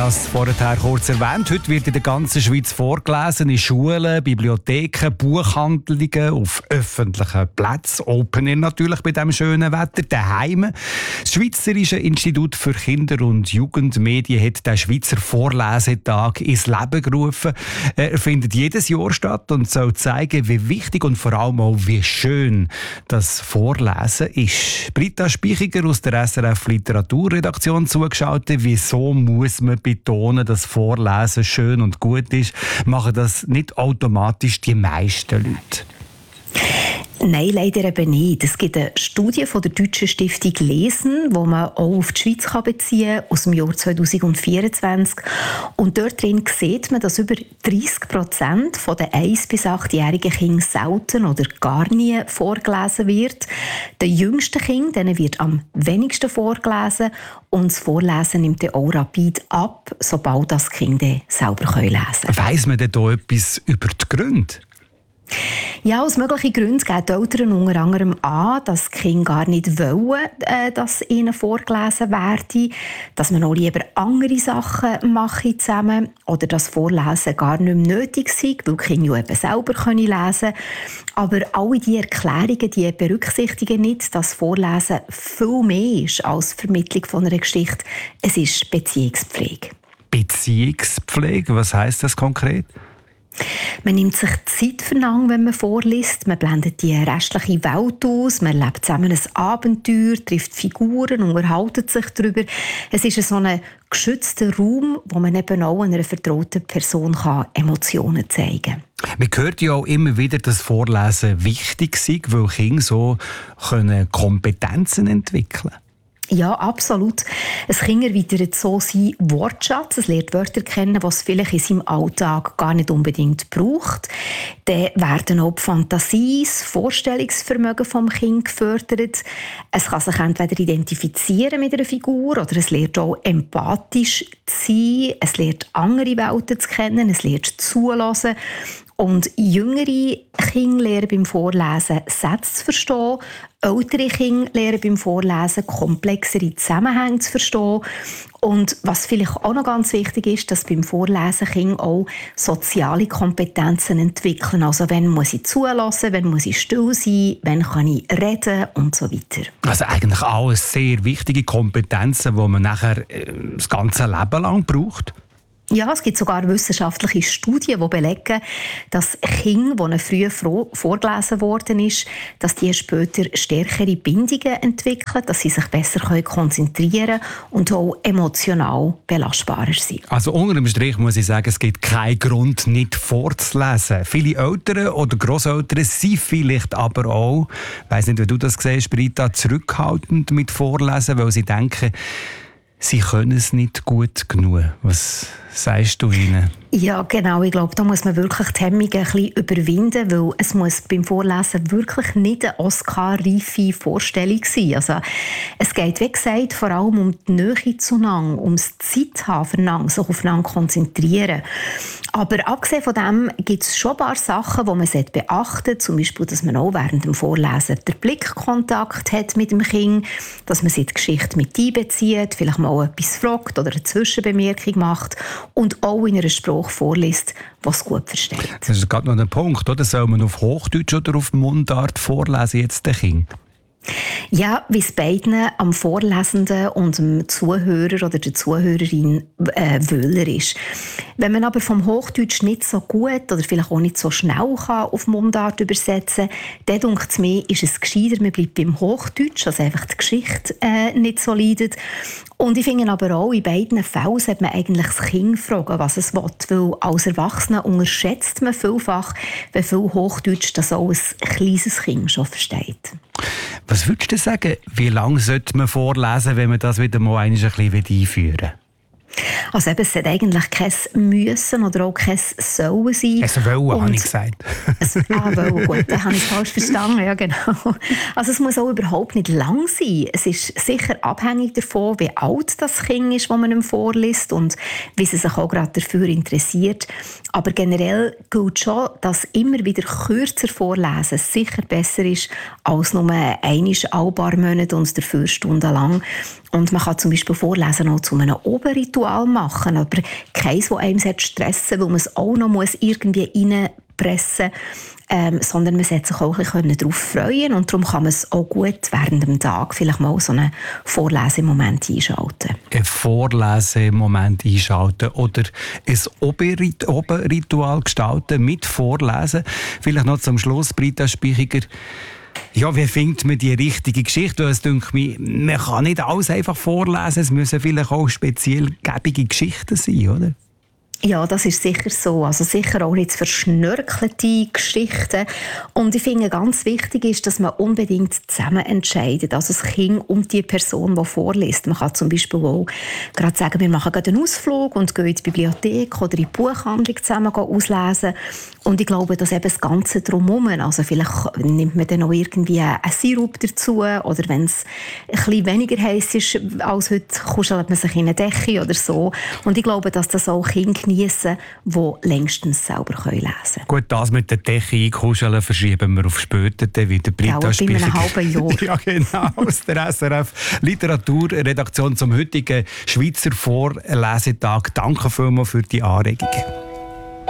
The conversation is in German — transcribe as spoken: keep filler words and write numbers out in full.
habe es vorher kurz erwähnt. Heute wird in der ganzen Schweiz vorgelesen, in Schulen, Bibliotheken, Buchhandlungen, auf öffentlichen Plätzen, Open Air natürlich bei diesem schönen Wetter, daheim. Das Schweizerische Institut für Kinder- und Jugendmedien hat den Schweizer Vorlesetag ins Leben gerufen. Er findet jedes Jahr statt und soll zeigen, wie wichtig und vor allem auch wie schön das Vorlesen ist. Britta Speichiger aus der S R F Literaturredaktion zugeschaltet. Wieso muss man betonen, dass Vorlesen schön und gut ist? Machen das nicht automatisch die meisten Leute? Nein, leider eben nicht. Es gibt eine Studie von der Deutschen Stiftung Lesen, die man auch auf die Schweiz beziehen kann, aus dem Jahr zwanzig vierundzwanzig. Und dort drin sieht man, dass über dreissig Prozent der eins- bis acht-jährigen Kinder selten oder gar nie vorgelesen wird. Den jüngsten Kindern denen wird am wenigsten vorgelesen und das Vorlesen nimmt dann auch rapid ab, sobald das Kinder selber lesen können. Weiss man denn da etwas über die Gründe? Ja, aus möglichen Gründen geben die Eltern unter anderem an, dass die Kinder gar nicht wollen, äh, dass ihnen vorgelesen werde, dass man noch lieber andere Sachen machen zusammen oder dass Vorlesen gar nicht mehr nötig sei, weil die Kinder ja eben selber lesen können. Aber alle diese Erklärungen die berücksichtigen nicht, dass Vorlesen viel mehr ist als die Vermittlung von einer Geschichte. Es ist Beziehungspflege. Beziehungspflege, was heisst das konkret? Man nimmt sich Zeit füreinander, wenn man vorliest. Man blendet die restliche Welt aus. Man lebt zusammen ein Abenteuer, trifft Figuren, unterhält sich darüber. Es ist so ein geschützter Raum, wo man eben auch einer vertrauten Person Emotionen zeigen kann. Man hört ja auch immer wieder, dass Vorlesen wichtig ist, weil Kinder so Kompetenzen entwickeln können. Ja, absolut. Ein Kind erweitert so seinen Wortschatz. Es lernt Wörter kennen, die es vielleicht in seinem Alltag gar nicht unbedingt braucht. Dann werden auch die Fantasie, das Vorstellungsvermögen des Kindes gefördert. Es kann sich entweder identifizieren mit einer Figur oder es lernt auch empathisch zu sein. Es lernt andere Welten zu kennen, es lernt zulassen. Und jüngere Kinder lernen beim Vorlesen Sätze zu verstehen. Ältere Kinder lernen beim Vorlesen komplexere Zusammenhänge zu verstehen. Und was vielleicht auch noch ganz wichtig ist, dass beim Vorlesen Kinder auch soziale Kompetenzen entwickeln. Also wenn muss ich zulassen, wenn muss ich still sein, wenn kann ich reden und so weiter. Also eigentlich alles sehr wichtige Kompetenzen, die man nachher das ganze Leben lang braucht. Ja, es gibt sogar wissenschaftliche Studien, die belegen, dass Kinder, denen früher vorgelesen worden ist, dass die später stärkere Bindungen entwickeln, dass sie sich besser konzentrieren können und auch emotional belastbarer sind. Also unter dem Strich muss ich sagen, es gibt keinen Grund, nicht vorzulesen. Viele Eltern oder Grosseltern sind vielleicht aber auch, ich weiss nicht, wie du das siehst, Britta, zurückhaltend mit Vorlesen, weil sie denken, sie können es nicht gut genug. Was sagst du ihnen? Ja, genau. Ich glaube, da muss man wirklich die Hemmungen ein bisschen überwinden, weil es muss beim Vorlesen wirklich nicht eine Oscar-reife Vorstellung sein. Also, es geht, wie gesagt, vor allem um die Nähe zueinander, um das Zeit haben füreinander, sich aufeinander konzentrieren. Aber abgesehen von dem gibt es schon ein paar Sachen, die man beachten sollte. Zum Beispiel, dass man auch während dem Vorlesen den Blickkontakt hat mit dem Kind, dass man sich die Geschichte mit einbezieht, vielleicht mal etwas fragt oder eine Zwischenbemerkung macht und auch in einer Sprache vorliest, was es gut versteht. Das ist gerade noch ein Punkt, oder? Soll man auf Hochdeutsch oder auf Mundart vorlesen jetzt den Kind? Ja, wie es beiden am Vorlesenden und dem Zuhörer oder der Zuhörerin äh, wöhler ist. Wenn man aber vom Hochdeutsch nicht so gut oder vielleicht auch nicht so schnell kann auf Mundart übersetzen kann, dann denke ich mir, ist es gescheiter, man bleibt beim Hochdeutsch, dass einfach die Geschichte äh, nicht so leidet. Und ich finde aber auch, in beiden Fällen sollte man eigentlich das Kind fragen, was es will. Weil als Erwachsener unterschätzt man vielfach, wie viel Hochdeutsch das auch ein kleines Kind schon versteht. Was würdest du sagen, wie lange sollte man vorlesen, wenn man das wieder mal ein bisschen einführen will? Also eben, es sollte eigentlich kein Müssen oder auch kein Sollen sein. Es wollen, habe ich gesagt. Es, ah, wollen, gut, dann habe ich es falsch verstanden, ja genau. Also es muss auch überhaupt nicht lang sein. Es ist sicher abhängig davon, wie alt das Kind ist, das man ihm vorliest und wie sie sich auch gerade dafür interessiert. Aber generell gilt schon, dass immer wieder kürzer vorlesen sicher besser ist als nur einmal alle paar Monate und dafür stundenlang. Und man kann zum Beispiel Vorlesen auch zu einem Oberritual machen, aber keins, das einem stressen, weil man es auch noch muss irgendwie reinpressen muss. Ähm, sondern man sollte sich auch ein bisschen darauf freuen und darum kann man es auch gut während dem Tag vielleicht mal so einen Vorlesemoment einschalten. Ein Vorlesemoment einschalten oder ein Oberritual gestalten mit Vorlesen. Vielleicht noch zum Schluss, Britta Spichiger. Ja, wie findet man die richtige Geschichte? Es denkt mir, man kann nicht alles einfach vorlesen, es müssen vielleicht auch speziell gebige Geschichten sein, oder? Ja, das ist sicher so. Also sicher auch nicht verschnörkelte Geschichten. Und ich finde, ganz wichtig ist, dass man unbedingt zusammen entscheidet. Also das Kind und die Person, die vorliest. Man kann zum Beispiel auch gerade sagen, wir machen gerade einen Ausflug und gehen in die Bibliothek oder in die Buchhandlung zusammen auslesen. Und ich glaube, dass eben das Ganze drumherum, also vielleicht nimmt man dann auch irgendwie einen Sirup dazu oder wenn es ein bisschen weniger heiß ist als heute, kuschelt man sich in eine Decke oder so. Und ich glaube, dass das auch Kinder geniessen, die längstens selber lesen können. Gut, das mit der Decke einkuscheln verschieben wir auf später, dann wieder Britta Spichiger. Ja, in einem halben Jahr. Ja, genau, aus der S R F Literaturredaktion zum heutigen Schweizer Vorlesetag. Danke vielmals für die Anregungen.